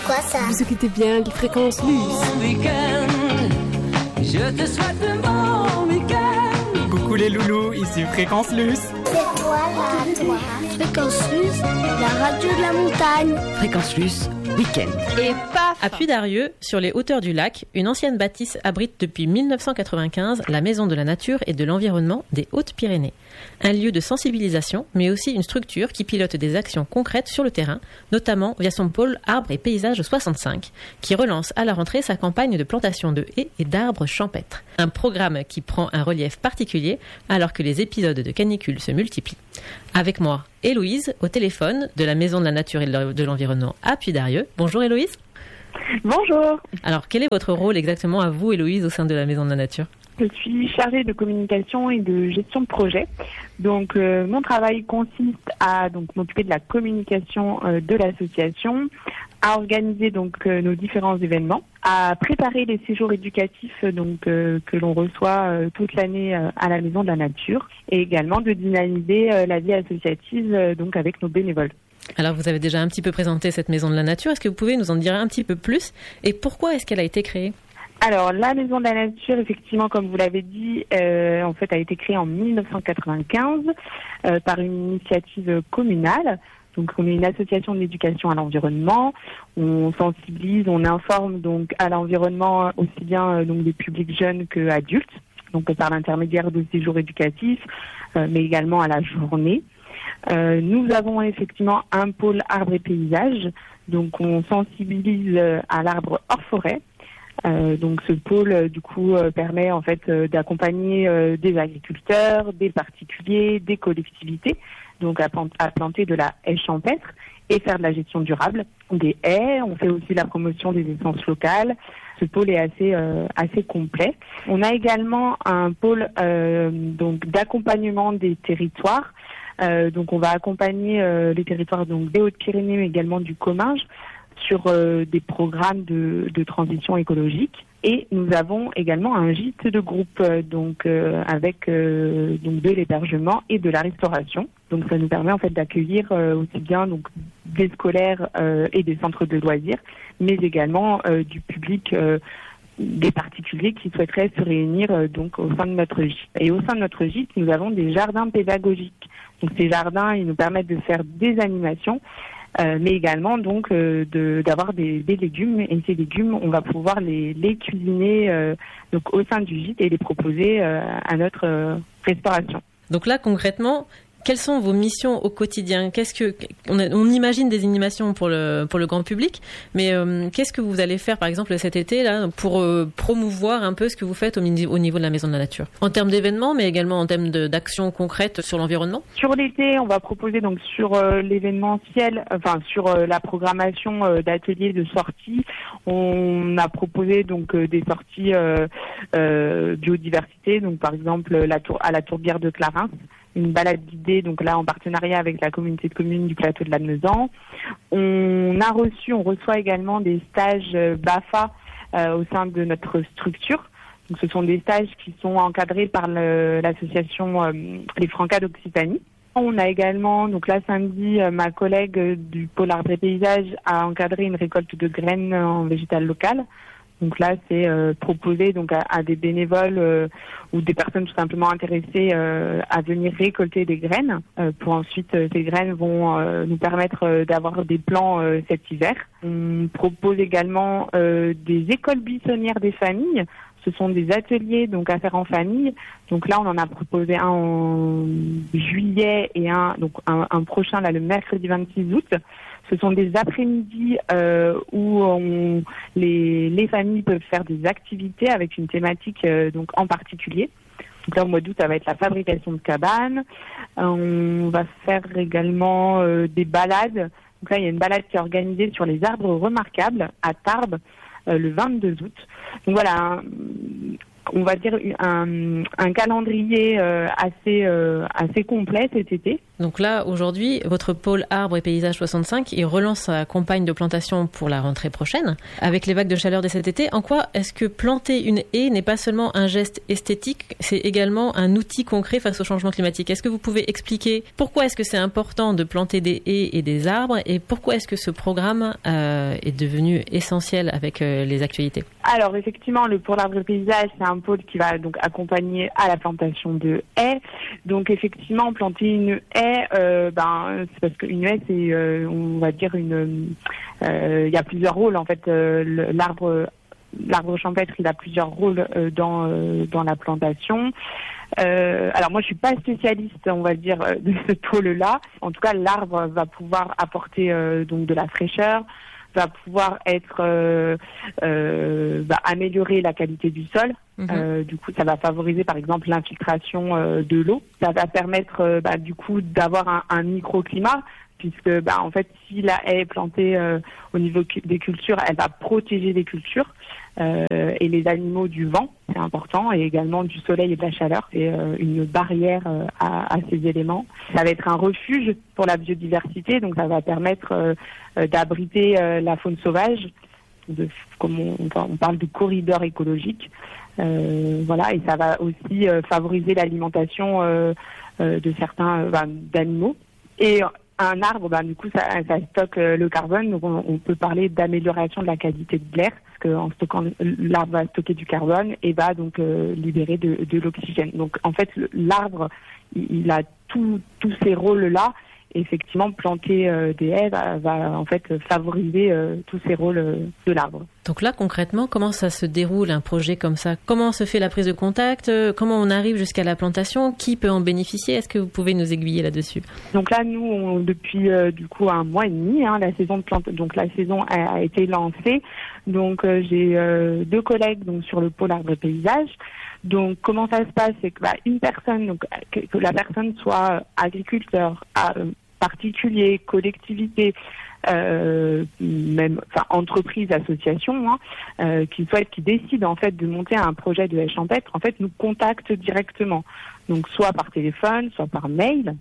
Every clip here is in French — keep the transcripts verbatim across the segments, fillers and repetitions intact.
quoi ça? Vous écoutez bien les fréquences Luce. Bon week-end, je te souhaite un bon week-end. Coucou les loulous, ici Fréquence Luce. C'est toi là, toi. Fréquence Luce, la radio de la montagne. Fréquence Luce, week-end. Et paf! À Puy-d'Arieux, sur les hauteurs du lac, une ancienne bâtisse abrite depuis dix-neuf cent quatre-vingt-quinze la Maison de la Nature et de l'Environnement des Hautes-Pyrénées. Un lieu de sensibilisation, mais aussi une structure qui pilote des actions concrètes sur le terrain, notamment via son pôle Arbres et Paysages soixante-cinq, qui relance à la rentrée sa campagne de plantation de haies et d'arbres champêtres. Un programme qui prend un relief particulier alors que les épisodes de canicule se multiplient. Avec moi, Héloïse, au téléphone de la Maison de la Nature et de l'Environnement à Puy-d'Arieux. Bonjour Héloïse. Bonjour. Alors, quel est votre rôle exactement à vous, Héloïse, au sein de la Maison de la Nature ? Je suis chargée de communication et de gestion de projet. Donc, euh, mon travail consiste à donc m'occuper de la communication euh, de l'association, à organiser donc euh, nos différents événements, à préparer les séjours éducatifs euh, donc euh, que l'on reçoit euh, toute l'année euh, à la Maison de la Nature, et également de dynamiser euh, la vie associative euh, donc avec nos bénévoles. Alors, vous avez déjà un petit peu présenté cette Maison de la Nature. Est-ce que vous pouvez nous en dire un petit peu plus ? Et pourquoi est-ce qu'elle a été créée ? Alors, la Maison de la Nature, effectivement, comme vous l'avez dit, euh, en fait, a été créée en dix-neuf cent quatre-vingt-quinze euh, par une initiative communale. Donc, on est une association d'éducation à l'environnement. On sensibilise, on informe donc à l'environnement aussi bien euh, donc des publics jeunes que adultes, donc par l'intermédiaire de séjours éducatifs, euh, mais également à la journée. Euh, nous avons effectivement un pôle arbres et paysages, donc on sensibilise euh, à l'arbre hors forêt. Euh, donc ce pôle euh, du coup euh, permet en fait euh, d'accompagner euh, des agriculteurs, des particuliers, des collectivités, donc à, à planter de la haie champêtre et faire de la gestion durable des haies. On fait aussi la promotion des essences locales. Ce pôle est assez euh, assez complet. On a également un pôle euh, donc d'accompagnement des territoires. Euh, donc on va accompagner euh, les territoires donc des Hautes-Pyrénées mais également du Comminges sur euh, des programmes de, de transition écologique. Et nous avons également un gîte de groupe euh, donc euh, avec euh, donc de l'hébergement et de la restauration. Donc ça nous permet en fait d'accueillir euh, aussi bien donc des scolaires euh, et des centres de loisirs, mais également euh, du public, euh, des particuliers qui souhaiteraient se réunir euh, donc au sein de notre gîte. Et au sein de notre gîte, nous avons des jardins pédagogiques. Donc ces jardins, ils nous permettent de faire des animations. Euh, mais également donc euh, de, d'avoir des, des légumes, et ces légumes on va pouvoir les, les cuisiner euh, donc au sein du gîte et les proposer euh, à notre euh, restauration. Donc là concrètement, quelles sont vos missions au quotidien ? Qu'est-ce que on, a, on imagine des animations pour le pour le grand public, mais euh, qu'est-ce que vous allez faire par exemple cet été là pour euh, promouvoir un peu ce que vous faites au, au niveau de la Maison de la Nature, en termes d'événements, mais également en termes de, d'actions concrètes sur l'environnement ? Sur l'été, on va proposer donc sur euh, l'événementiel, enfin sur euh, la programmation euh, d'ateliers de sorties, on a proposé donc euh, des sorties euh, euh, biodiversité, donc par exemple la tour à la tourbière de Clarins. Une balade guidée, donc là en partenariat avec la communauté de communes du plateau de l'Admezan. On a reçu, on reçoit également des stages B A F A euh, au sein de notre structure. Donc ce sont des stages qui sont encadrés par le, l'association euh, Les Francas d'Occitanie. On a également, donc là samedi, euh, ma collègue euh, du pôle arbres et paysages a encadré une récolte de graines en végétal local. Donc là, c'est euh, proposé donc à, à des bénévoles euh, ou des personnes tout simplement intéressées euh, à venir récolter des graines. Euh, pour ensuite, euh, ces graines vont euh, nous permettre euh, d'avoir des plants euh, cet hiver. On propose également euh, des écoles buissonnières des familles. Ce sont des ateliers donc à faire en famille. Donc là, on en a proposé un en juillet et un donc un, un prochain là le mercredi vingt-six août. Ce sont des après-midi euh, où on, les, les familles peuvent faire des activités avec une thématique euh, donc en particulier. Donc là, au mois d'août, ça va être la fabrication de cabanes. Euh, on va faire également euh, des balades. Donc là, il y a une balade qui est organisée sur les arbres remarquables à Tarbes euh, le vingt-deux août. Donc voilà, un, on va dire un, un calendrier euh, assez, euh, assez complet cet été. Donc là, aujourd'hui, votre pôle Arbres et Paysages soixante-cinq, il relance sa campagne de plantation pour la rentrée prochaine. Avec les vagues de chaleur de cet été, en quoi est-ce que planter une haie n'est pas seulement un geste esthétique, c'est également un outil concret face au changement climatique? Est-ce que vous pouvez expliquer pourquoi est-ce que c'est important de planter des haies et des arbres et pourquoi est-ce que ce programme euh, est devenu essentiel avec euh, les actualités? Alors effectivement, le pôle Arbres et Paysages, c'est un pôle qui va donc accompagner à la plantation de haies. Donc effectivement, planter une haie, Euh, ben c'est parce qu'une haie, c'est euh, on va dire une il euh, y a plusieurs rôles en fait. Euh, l'arbre l'arbre champêtre, il a plusieurs rôles euh, dans euh, dans la plantation. Euh, alors moi je suis pas spécialiste, on va dire, de ce pôle-là. En tout cas, l'arbre va pouvoir apporter euh, donc de la fraîcheur, va pouvoir être euh, euh, va améliorer la qualité du sol. Mmh. Euh, du coup, ça va favoriser par exemple l'infiltration euh, de l'eau. Ça va permettre euh, bah, du coup d'avoir un, un microclimat, puisque bah, en fait, si la haie est plantée euh, au niveau des cultures, elle va protéger les cultures euh, et les animaux du vent, c'est important, et également du soleil et de la chaleur. C'est euh, une barrière euh, à, à ces éléments. Ça va être un refuge pour la biodiversité, donc ça va permettre euh, euh, d'abriter euh, la faune sauvage. De, comme on, on parle de corridor écologique, euh, voilà, et ça va aussi euh, favoriser l'alimentation euh, euh, de certains euh, bah, d'animaux. Et un arbre, bah, du coup, ça, ça stocke euh, le carbone, donc on, on peut parler d'amélioration de la qualité de l'air, parce qu'en stockant, l'arbre va stocker du carbone et va donc euh, libérer de, de l'oxygène. Donc en fait, l'arbre, il, il a tous ces rôles-là. Effectivement, planter euh, des haies va, va en fait favoriser euh, tous ces rôles euh, de l'arbre. Donc là, concrètement, comment ça se déroule un projet comme ça? Comment se fait la prise de contact? Comment on arrive jusqu'à la plantation? Qui peut en bénéficier? Est-ce que vous pouvez nous aiguiller là-dessus? Donc là, nous, on, depuis euh, du coup un mois et demi, hein, la saison de plante, donc la saison a, a été lancée. Donc euh, j'ai euh, deux collègues donc sur le pôle Arbres et Paysages. Donc, comment ça se passe, c'est que bah, une personne, donc que, que la personne soit agriculteur, à, euh, particulier, collectivité, euh, même, enfin entreprise, association, hein, euh, qui souhaite, qui décide en fait de monter un projet de haie champêtre, en fait, nous contacte directement. Donc, soit par téléphone, soit par mail.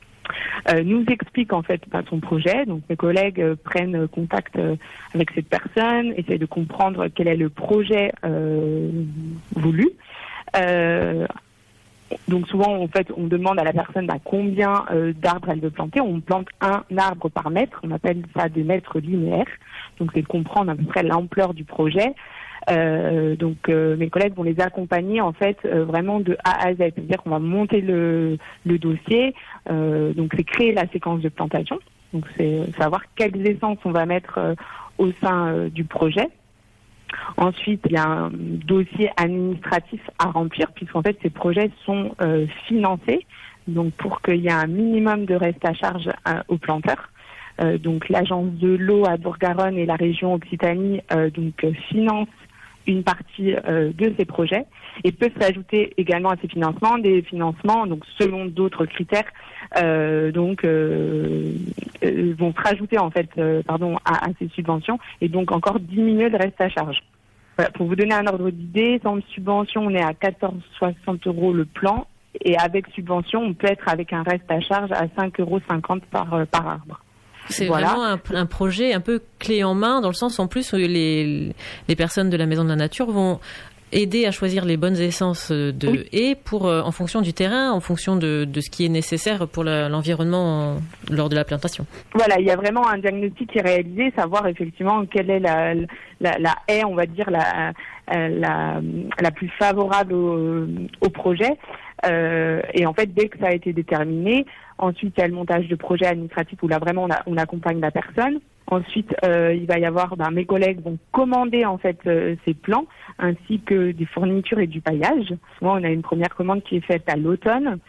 Euh, nous explique en fait bah, son projet. Donc mes collègues euh, prennent contact euh, avec cette personne, essayent de comprendre quel est le projet euh, voulu. Euh, donc souvent en fait on demande à la personne bah, combien euh, d'arbres elle veut planter. On plante un arbre par mètre, on appelle ça des mètres linéaires. Donc c'est de comprendre à peu près l'ampleur du projet. Euh, donc euh, mes collègues vont les accompagner en fait euh, vraiment de A à Z, c'est-à-dire qu'on va monter le, le dossier, euh, donc c'est créer la séquence de plantation, donc c'est savoir quelles essences on va mettre euh, au sein euh, du projet. Ensuite, il y a un dossier administratif à remplir puisqu'en fait ces projets sont euh, financés, donc pour qu'il y ait un minimum de reste à charge euh, aux planteurs. Euh, donc l'agence de l'eau à Bourg-Garonne et la région Occitanie euh, donc euh, financent une partie euh, de ces projets et peut s'ajouter également à ces financements des financements donc selon d'autres critères euh, donc euh, euh, vont se rajouter en fait euh, pardon à, à ces subventions et donc encore diminuer le reste à charge. Voilà, pour vous donner un ordre d'idée, sans subvention on est à quatorze virgule soixante euros le plan et avec subvention on peut être avec un reste à charge à cinq euros cinquante par euh, par arbre. C'est voilà. Vraiment un, un projet un peu clé en main, dans le sens en plus où les, les personnes de la Maison de la Nature vont aider à choisir les bonnes essences de oui. haies pour, en fonction du terrain, en fonction de, de ce qui est nécessaire pour la, l'environnement lors de la plantation. Voilà, il y a vraiment un diagnostic qui est réalisé, savoir effectivement quelle est la, la, la haie, on va dire, la, la, la plus favorable au, au projet. Euh, et en fait, dès que ça a été déterminé, ensuite il y a le montage de projet administratif où là vraiment on, a, on accompagne la personne. Ensuite, euh, il va y avoir, ben, mes collègues vont commander en fait euh, ces plans ainsi que des fournitures et du paillage. Moi, on a une première commande qui est faite à l'automne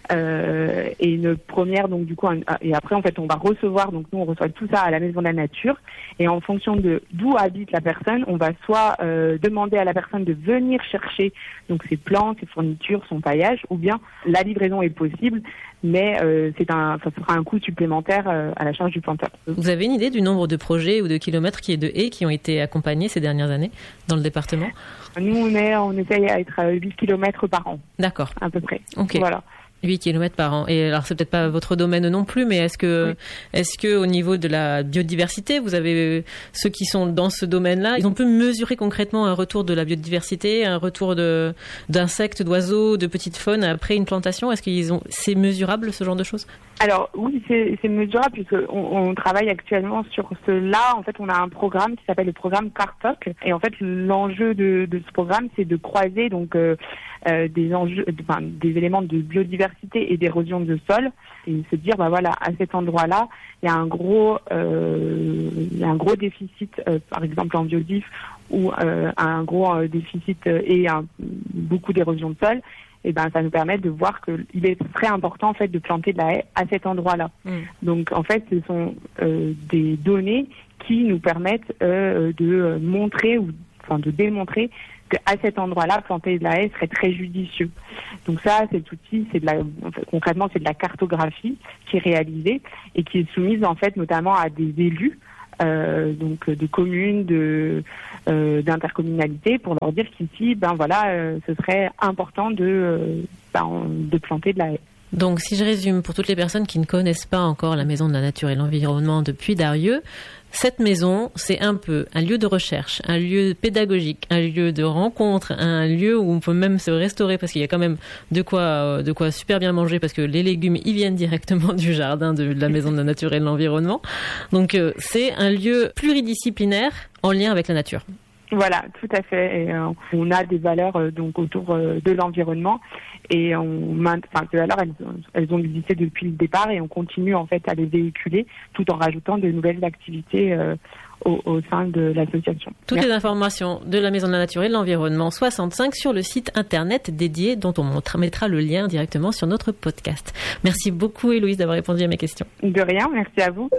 euh, et une première donc du coup un, et après en fait on va recevoir donc nous on reçoit tout ça à la Maison de la Nature et en fonction de d'où habite la personne, on va soit euh, demander à la personne de venir chercher donc ses plans, ses fournitures, son paillage, ou bien la livraison est possible. Mais euh, c'est un, ça sera un coût supplémentaire euh, à la charge du planteur. Vous avez une idée du nombre de projets ou de kilomètres qui est de haies qui ont été accompagnés ces dernières années dans le département? Nous, on est, on essaye à être à huit kilomètres par an. D'accord. À peu près. Ok. Voilà. huit kilomètres par an. Et alors, c'est peut-être pas votre domaine non plus, mais est-ce que, oui. est-ce que au niveau de la biodiversité, vous avez ceux qui sont dans ce domaine-là, ils ont pu mesurer concrètement un retour de la biodiversité, un retour de, d'insectes, d'oiseaux, de petites faunes après une plantation? Est-ce qu'ils ont, c'est mesurable, ce genre de choses? Alors oui, c'est, c'est mesurable puisqu'on on travaille actuellement sur cela. En fait, on a un programme qui s'appelle le programme CARTOC. Et en fait, l'enjeu de, de ce programme, c'est de croiser donc euh, euh, des enjeux, enfin, des éléments de biodiversité et d'érosion de sol, et se dire, bah voilà, à cet endroit-là, il y a un gros, euh, il y a un gros déficit, euh, par exemple en biodif, ou euh, un gros euh, déficit euh, et un, beaucoup d'érosion de sol. Et ben, ça nous permet de voir qu'il est très important en fait de planter de la haie à cet endroit-là. Mmh. Donc en fait, ce sont euh, des données qui nous permettent euh, de montrer ou enfin de démontrer qu'à cet endroit-là, planter de la haie serait très judicieux. Donc ça, cet outil, c'est de la, en fait, concrètement, c'est de la cartographie qui est réalisée et qui est soumise en fait notamment à des élus. Euh, donc de communes, de euh, d'intercommunalités, pour leur dire qu'ici, ben voilà, euh, ce serait important de euh, ben, de planter de la haie. Donc, si je résume, pour toutes les personnes qui ne connaissent pas encore la Maison de la Nature et l'Environnement de Puy-d'Arieux, cette maison, c'est un peu un lieu de recherche, un lieu pédagogique, un lieu de rencontre, un lieu où on peut même se restaurer parce qu'il y a quand même de quoi, de quoi super bien manger parce que les légumes, ils viennent directement du jardin de la Maison de la Nature et de l'Environnement. Donc, euh, c'est un lieu pluridisciplinaire en lien avec la nature. Voilà, tout à fait. Et, euh, on a des valeurs euh, donc autour euh, de l'environnement et on, enfin, ces valeurs, elles, elles ont existé depuis le départ et on continue en fait à les véhiculer tout en rajoutant de nouvelles activités euh, au, au sein de l'association. Toutes Merci. Les informations de la Maison de la Nature et de l'Environnement soixante-cinq sur le site internet dédié dont on mettra le lien directement sur notre podcast. Merci beaucoup Héloïse d'avoir répondu à mes questions. De rien, merci à vous.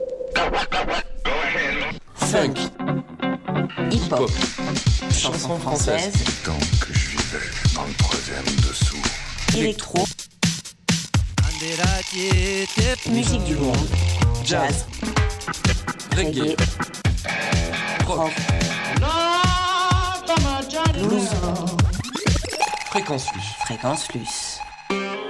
Funk, hip-hop, chanson française, tant que je vivais dans le troisième dessous, électro, musique du monde, jazz, reggae, rock, blues, fréquence luce. Fréquence luce.